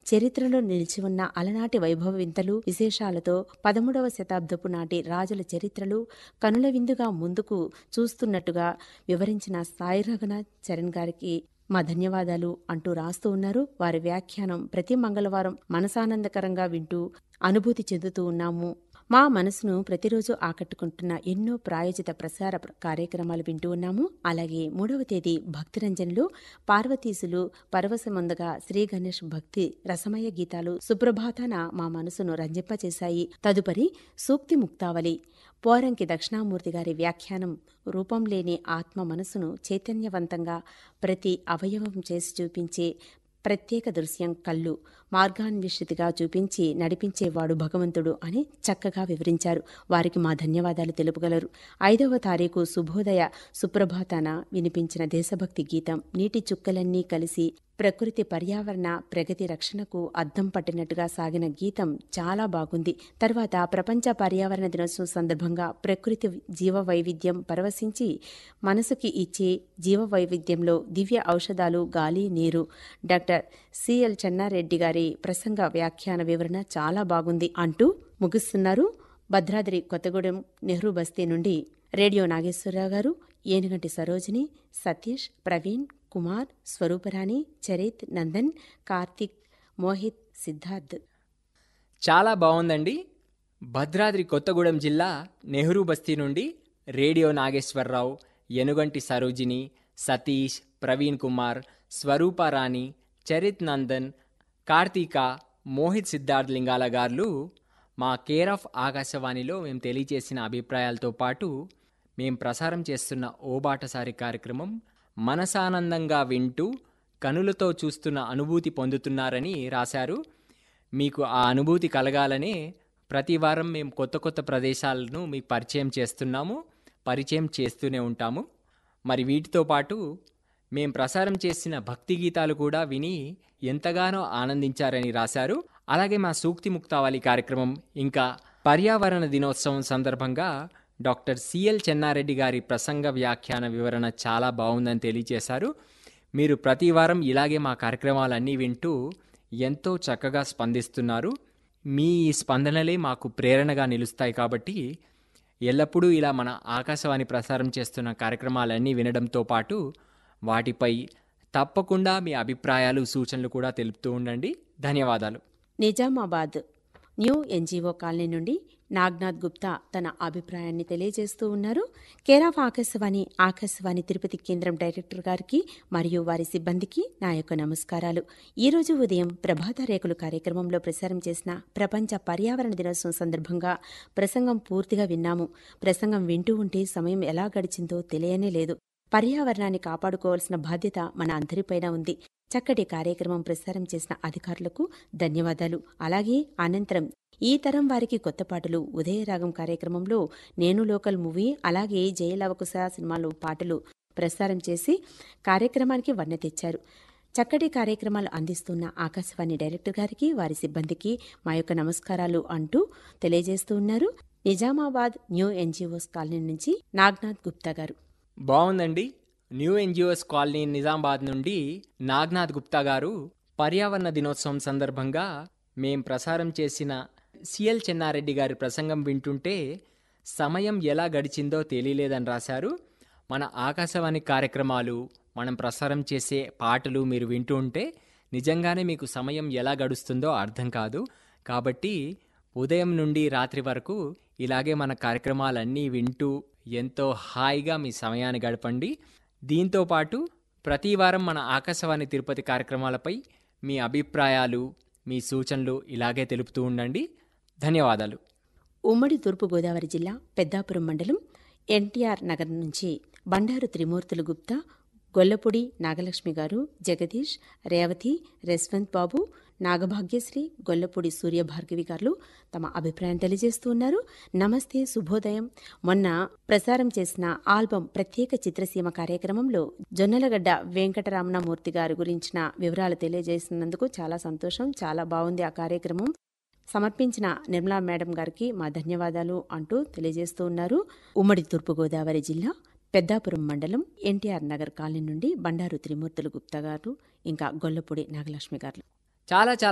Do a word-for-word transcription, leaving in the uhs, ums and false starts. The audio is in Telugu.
చరిత్రలో నిలిచి ఉన్న అలనాటి వైభవ వింతలు విశేషాలతో పదమూడవ శతాబ్దపు నాటి రాజుల చరిత్రలు కనుల విందుగా ముందుకు చూస్తున్నట్టుగా వివరించిన సాయి రఘునాథ్ చరణ్ గారికి మా ధన్యవాదాలు అంటూ రాస్తూ ఉన్నారు. వారి వ్యాఖ్యానం ప్రతి మంగళవారం మనసానందకరంగా వింటూ అనుభూతి చెందుతూ ఉన్నాము. మా మనసును ప్రతిరోజు ఆకట్టుకుంటున్న ఎన్నో ప్రాయోజిత ప్రసార కార్యక్రమాలు వింటూ ఉన్నాము. అలాగే మూడవ తేదీ భక్తిరంజన్లో పార్వతీసులు పరవశముందగా శ్రీ గణేష్ భక్తి రసమయ గీతాలు సుప్రభాతాన మా మనసును రంజింపచేశాయి. తదుపరి సూక్తి ముక్తావళి పోరంకి దక్షిణామూర్తి గారి వ్యాఖ్యానం రూపం లేని ఆత్మ మనసును చైతన్యవంతంగా ప్రతి అవయవం చేసి చూపించే ప్రత్యేక దృశ్యం కళ్ళు మార్గాన్విషితిగా చూపించి నడిపించేవాడు భగవంతుడు అని చక్కగా వివరించారు. వారికి మా ధన్యవాదాలు తెలుపగలరు. ఐదవ తారీఖు శుభోదయ సుప్రభాతాన వినిపించిన దేశభక్తి గీతం నీటి చుక్కలన్నీ కలిసి ప్రకృతి పర్యావరణ ప్రగతి రక్షణకు అద్దం పట్టినట్టుగా సాగిన గీతం చాలా బాగుంది. తర్వాత ప్రపంచ పర్యావరణ దినోత్సవం సందర్భంగా ప్రకృతి జీవ వైవిధ్యం పరవశించి మనసుకి ఇచ్చే జీవ వైవిధ్యంలో దివ్య ఔషధాలు గాలి నీరు డాక్టర్ సిఎల్ చెన్నారెడ్డి గారి ప్రసంగ వ్యాఖ్యాన వివరణ చాలా బాగుంది అంటూ ముగిస్తున్నారు. భద్రాద్రి కొత్తగూడెం నెహ్రూ బస్తీ నుండి రేడియో నాగేశ్వరరావు గారు, ఏనుగంటి సరోజిని, సతీష్, ప్రవీణ్ కుమార్, స్వరూపరాణి, చరిత్, నందన్, కార్తిక్, మోహిత్, సిద్ధార్థ్. చాలా బాగుందండి. భద్రాద్రి కొత్తగూడెం జిల్లా నెహ్రూ బస్తీ నుండి రేడియో నాగేశ్వరరావు, ఏనుగంటి సరోజిని, సతీష్, ప్రవీణ్ కుమార్, స్వరూపరాణి, చరిత్, నందన్, కార్తీక, మోహిత్, సిద్ధార్థ్ లింగాల గారు మా కేర్ ఆఫ్ ఆకాశవాణిలో మేము తెలియజేసిన అభిప్రాయాలతో పాటు మేం ప్రసారం చేస్తున్న ఓ బాటసారి కార్యక్రమం మనసానందంగా వింటూ కనులతో చూస్తున్న అనుభూతి పొందుతున్నారని రాశారు. మీకు ఆ అనుభూతి కలగాలనే ప్రతి వారం మేము కొత్త కొత్త ప్రదేశాలను మీకు పరిచయం చేస్తున్నాము, పరిచయం చేస్తూనే ఉంటాము. మరి వీటితో పాటు మేం ప్రసారం చేసిన భక్తి గీతాలు కూడా విని ఎంతగానో ఆనందించారని రాశారు. అలాగే మా సూక్తి ముక్తావళి కార్యక్రమం ఇంకా పర్యావరణ దినోత్సవం సందర్భంగా డాక్టర్ సిఎల్ చెన్నారెడ్డి గారి ప్రసంగ వ్యాఖ్యాన వివరణ చాలా బాగుందని తెలియజేశారు. మీరు ప్రతి వారం ఇలాగే మా కార్యక్రమాలన్నీ వింటూ ఎంతో చక్కగా స్పందిస్తున్నారు. మీ స్పందనలే మాకు ప్రేరణగా నిలుస్తాయి. కాబట్టి ఎల్లప్పుడూ ఇలా మన ఆకాశవాణి ప్రసారం చేస్తున్న కార్యక్రమాలన్నీ వినడంతో పాటు వాటిపై తప్పకుండా మీ అభిప్రాయాలు సూచనలు కూడా తెలుపుతూ ఉండండి. ధన్యవాదాలు. నిజామాబాద్ న్యూ ఎన్జీఓ కాలనీ నుండి నాగ్నాథ్ గుప్తా తన అభిప్రాయాన్ని తెలియజేస్తూ ఉన్నారు. కేర్ ఆఫ్ ఆకాశవాణి ఆకాశవాణి తిరుపతి కేంద్రం డైరెక్టర్ గారికి మరియు వారి సిబ్బందికి నా యొక్క నమస్కారాలు. ఈరోజు ఉదయం ప్రభాత రేకులు కార్యక్రమంలో ప్రసారం చేసిన ప్రపంచ పర్యావరణ దినోత్సవం సందర్భంగా ప్రసంగం పూర్తిగా విన్నాము. ప్రసంగం వింటూ ఉంటే సమయం ఎలా గడిచిందో తెలియనే లేదు. పర్యావరణాన్ని కాపాడుకోవాల్సిన బాధ్యత మన అందరిపైన ఉంది. చక్కటి కార్యక్రమం ప్రసారం చేసిన అధికారులకు ధన్యవాదాలు. అలాగే అనంతరం ఈ తరం వారికి కొత్త పాటలు ఉదయరాగం కార్యక్రమంలో నేను లోకల్ మూవీ అలాగే జయలవకుశ సినిమాలో పాటలు ప్రసారం చేసి కార్యక్రమానికి వర్ణ తెచ్చారు. చక్కటి కార్యక్రమాలు అందిస్తున్న ఆకాశవాణి డైరెక్టర్ గారికి వారి సిబ్బందికి మా యొక్క నమస్కారాలు అంటూ తెలియజేస్తూ ఉన్నారు. నిజామాబాద్ న్యూ ఎన్జీఓస్ కాలనీ నుంచి నాగ్నాథ్ గుప్తా గారు. బాగుందండి. న్యూ ఎన్జిఓస్ కాలనీ నిజామాబాద్ నుండి నాగ్నాథ్ గుప్తా గారు పర్యావరణ దినోత్సవం సందర్భంగా మేం ప్రసారం చేసిన సిఎల్ చెన్నారెడ్డి గారి ప్రసంగం వింటుంటే సమయం ఎలా గడిచిందో తెలియలేదని రాశారు. మన ఆకాశవాణి కార్యక్రమాలు మనం ప్రసారం చేసే పాటలు మీరు వింటూ ఉంటే నిజంగానే మీకు సమయం ఎలా గడుస్తుందో అర్థం కాదు. కాబట్టి ఉదయం నుండి రాత్రి వరకు ఇలాగే మన కార్యక్రమాలన్నీ వింటూ ఎంతో హాయిగా మీ సమయాన్ని గడపండి. దీంతో పాటు ప్రతి వారం మన ఆకాశవాణి తిరుపతి కార్యక్రమాలపై మీ అభిప్రాయాలు మీ సూచనలు ఇలాగే తెలుపుతూ ఉండండి. ధన్యవాదాలు. ఉమ్మడి తూర్పుగోదావరి జిల్లా పెద్దాపురం మండలం ఎన్టీఆర్ నగర్ నుంచి బండారు త్రిమూర్తులు గుప్తా, గొల్లపూడి నాగలక్ష్మి గారు, జగదీష్, రేవతి, రెస్వంత్ బాబు, నాగభాగ్యశ్రీ, గొల్లపూడి సూర్యభార్గవి గారు తమ అభిప్రాయం తెలియజేస్తూ ఉన్నారు. నమస్తే, శుభోదయం. మొన్న ప్రసారం చేసిన ఆల్బం ప్రత్యేక చిత్రసీమ కార్యక్రమంలో జొన్నలగడ్డ వెంకటరమణమూర్తి గారి గురించిన వివరాలు తెలియజేసినందుకు చాలా సంతోషం. చాలా బాగుంది ఆ కార్యక్రమం. సమర్పించిన నిర్మలా మేడం గారికి మా ధన్యవాదాలు అంటూ తెలియజేస్తూ ఉన్నారు. ఉమ్మడి తూర్పుగోదావరి జిల్లా పెద్దాపురం మండలం ఎన్టీఆర్ నగర్ కాలనీ నుండి బండారు త్రిమూర్తులు గుప్తా గారు ఇంకా గొల్లపూడి నాగలక్ష్మి గారు. చాలా చాలా